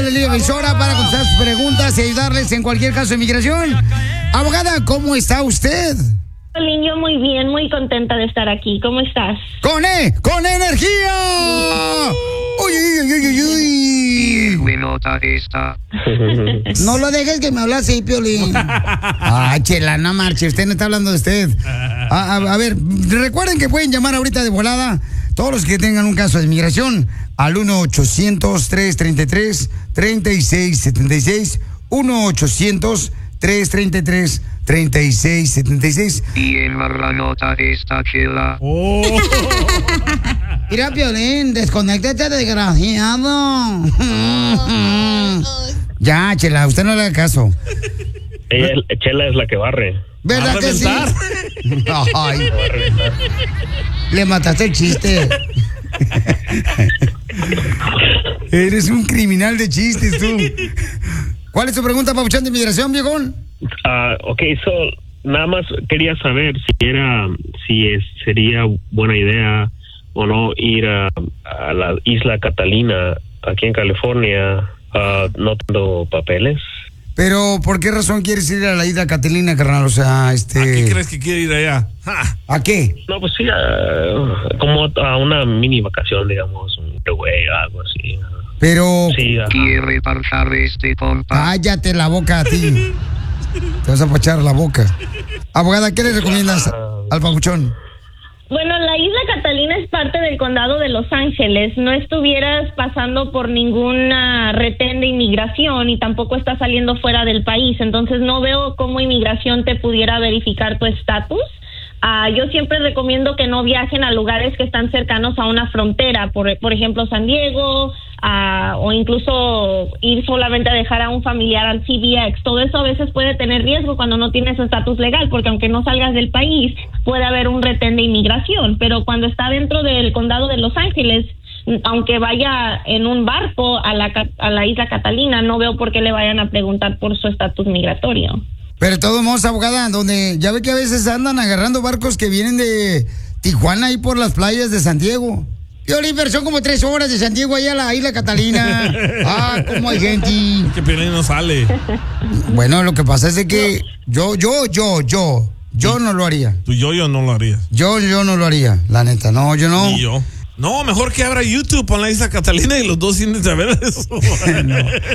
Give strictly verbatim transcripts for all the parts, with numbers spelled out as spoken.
la Liga Defensora para contestar sus preguntas y ayudarles en cualquier caso de migración. Abogada, ¿cómo está usted? Yo muy bien, muy contenta de estar aquí. ¿Cómo estás? ¡Con E! ¡Con energía! ¡Uy, uy, uy, uy, uy! No lo dejes que me hable así, Piolín. Ay, chela, no marche, usted no está hablando de usted. A, a, a ver, recuerden que pueden llamar ahorita de volada todos los que tengan un caso de inmigración al uno ochocientos, trescientos treinta y tres, treinta y seis setenta y seis. uno ochocientos, trescientos treinta y tres, treinta y seis setenta y seis. Y en la nota está chela. Oh. Mira, Piolín, desconéctate, desgraciado. Ya, Chela, usted no le haga caso. Ella, Chela es la que barre. ¿Verdad que sí? Ay, le mataste el chiste. Eres un criminal de chistes, tú. ¿Cuál es tu pregunta, papuchón de inmigración, viejón? Uh, ok, so, nada más quería saber si era, si es, sería buena idea o no ir a, a la isla Catalina, aquí en California, uh, no tengo papeles. Pero, ¿por qué razón quieres ir a la isla Catalina, carnal? O sea, este... ¿A qué crees que quiere ir allá? ¡Ja! ¿A qué? No, pues sí, uh, como a una mini vacación, digamos, un güey, algo así. Pero... Sí, quiere pasar este compa. Cállate la boca a ti. Te vas a pachar la boca. Abogada, ¿qué le recomiendas al papuchón? Bueno, la isla Catalina es parte del condado de Los Ángeles. No estuvieras pasando por ninguna retén de inmigración y tampoco estás saliendo fuera del país. Entonces no veo cómo inmigración te pudiera verificar tu estatus. Uh, yo siempre recomiendo que no viajen a lugares que están cercanos a una frontera, por, por ejemplo San Diego, uh, o incluso ir solamente a dejar a un familiar al C B X. Todo eso a veces puede tener riesgo cuando no tienes estatus legal, porque aunque no salgas del país, puede haber un retén de inmigración, pero cuando está dentro del condado de Los Ángeles, aunque vaya en un barco a la, a la isla Catalina, no veo por qué le vayan a preguntar por su estatus migratorio. Pero de todos modos, abogada, donde ya ve que a veces andan agarrando barcos que vienen de Tijuana y por las playas de San Diego. Y Oliver, son como tres horas de San Diego allá a la isla Catalina. Ah, cómo hay gente. Que Piolín no sale. Bueno, lo que pasa es de que yo, yo, yo, yo, yo no lo haría. Tú yo, yo no lo harías. Yo, yo no lo haría, la neta. No, yo no. Ni yo. No, mejor que abra YouTube con la isla Catalina y los dos sin saber eso. No.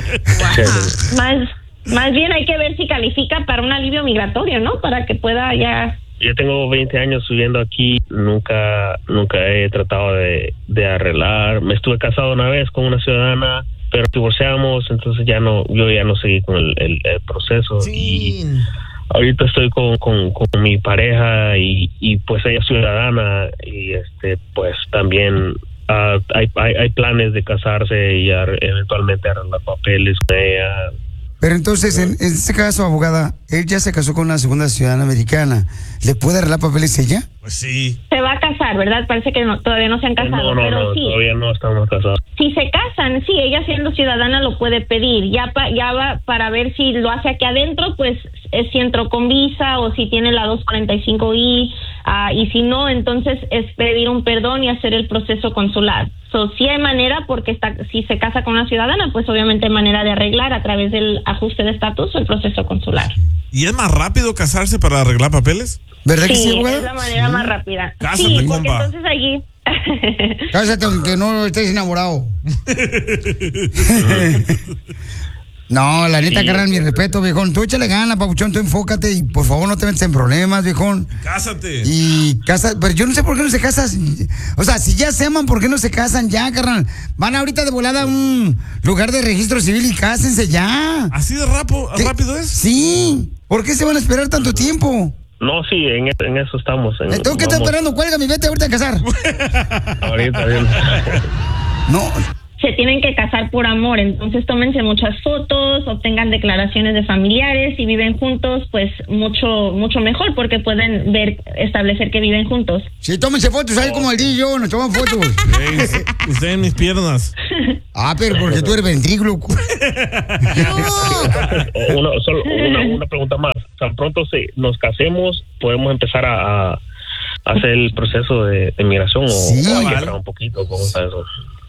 Más... Más bien hay que ver si califica para un alivio migratorio, ¿no? Para que pueda ya... Yo tengo veinte años viviendo aquí, nunca nunca he tratado de, de arreglar. Me estuve casado una vez con una ciudadana, pero divorciamos, entonces ya no, yo ya no seguí con el, el, el proceso. Sí. Y ahorita estoy con, con, con mi pareja y, y pues ella es ciudadana y este pues también uh, hay, hay, hay planes de casarse y ar- eventualmente arreglar papeles con ella. Pero entonces, en, en este caso, abogada, él ya se casó con una segunda ciudadana americana. ¿Le puede arreglar papeles ella? Pues sí. Se va a casar, ¿verdad? Parece que no, todavía no se han casado. No, no, pero no, sí. todavía no estamos casados. Si se casan, sí, ella siendo ciudadana lo puede pedir. Ya, pa, ya va para ver si lo hace aquí adentro, pues es si entró con visa o si tiene la dos cuarenta y cinco I. Uh, y si no, entonces es pedir un perdón y hacer el proceso consular. So, sí hay manera, porque está, si se casa con una ciudadana, pues obviamente hay manera de arreglar a través del ajuste de estatus o el proceso consular. ¿Y es más rápido casarse para arreglar papeles? ¿Verdad que sí, sí, abogada? es la manera más rápida. Cásate, sí, porque compa. entonces allí... Cásate aunque no estés enamorado. No, la neta, sí, carnal, mi respeto, viejón. Tú échale ganas, papuchón, tú enfócate y por favor no te metas en problemas, viejón. Cásate. Y casa, pero yo no sé por qué no se casan. O sea, si ya se aman, ¿por qué no se casan ya, carnal? Van ahorita de volada a un lugar de registro civil y cásense ya. ¿Así de rapo, rápido es? Sí. ¿Por qué se van a esperar tanto tiempo? No, sí, en, en eso estamos. En, ¿Entonces qué estás esperando? Cuélgame y vete ahorita a casar. Ahorita bien. No. Se tienen que casar por amor, entonces tómense muchas fotos, obtengan declaraciones de familiares, si viven juntos, pues mucho mucho mejor, porque pueden ver, establecer que viven juntos. Sí, tómense fotos, ahí como el día y yo, nos toman fotos. Usted en mis piernas. Ah, pero porque tú eres ventrículo. una, solo una, una pregunta más. Tan pronto se, nos casemos, podemos empezar a, a hacer el proceso de, de migración o, sí, o hay que vale. esperar un poquito, ¿cómo está eso?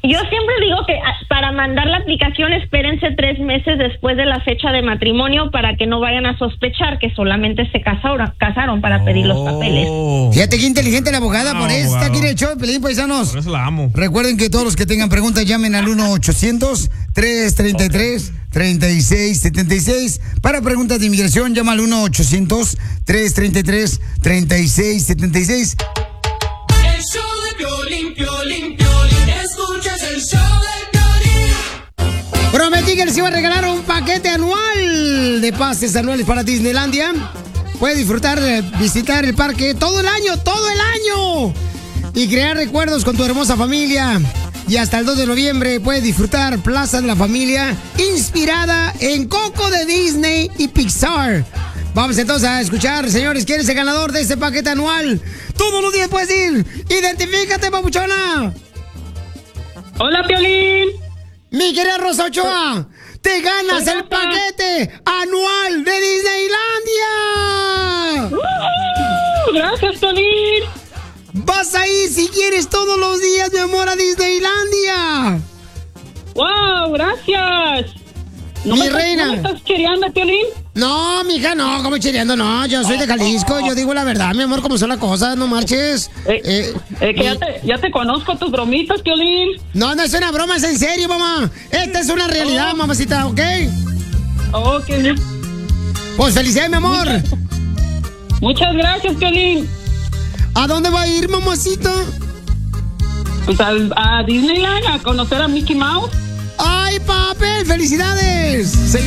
Yo siempre digo que ah, para mandar la aplicación espérense tres meses después de la fecha de matrimonio para que no vayan a sospechar que solamente se casaron, casaron para oh. pedir los papeles. Fíjate qué inteligente la abogada, No, por eso está abogado. aquí en el show de Pelín, paisanos. Por eso la amo. Recuerden que todos los que tengan preguntas llamen al uno ochocientos, tres treinta y tres, treinta y seis setenta y seis. Para preguntas de inmigración llama al uno ochocientos, tres treinta y tres, treinta y seis setenta y seis. El show de Piolín, Piolín, Piolín. Escuchas el show de Piolín. Prometí que les iba a regalar un paquete anual de pases anuales para Disneylandia. Puedes disfrutar, eh, visitar el parque todo el año, todo el año. Y crear recuerdos con tu hermosa familia. Y hasta el dos de noviembre puedes disfrutar Plaza de la Familia, inspirada en Coco de Disney y Pixar. Vamos entonces a escuchar, señores, ¿quién es el ganador de este paquete anual? Todos los días puedes ir. Identifícate, papuchona. Hola, Piolín. Mi querida Rosa Ochoa, te ganas el paquete anual de Disneylandia. Uh, gracias, Piolín. Vas a ir si quieres todos los días, mi amor, a Disneylandia. Wow, gracias. ¿No Mi me reina. ¿No me estás chereando, Piolín? No, mija, no, como chileando, no. Yo soy de Jalisco, yo digo la verdad, mi amor, como son las cosas, no marches. Eh, Eh, eh, que mi- ya te, ya te conozco tus bromitas, Piolín. No, no es una broma, es en serio, mamá. Esta es una realidad, Oh. mamacita, ¿ok? Ok. Pues felicidades, mi amor. Muchas gracias, Piolín. ¿A dónde va a ir, mamacita? Pues al- a Disneyland a conocer a Mickey Mouse. ¡Ay, papel! ¡Felicidades!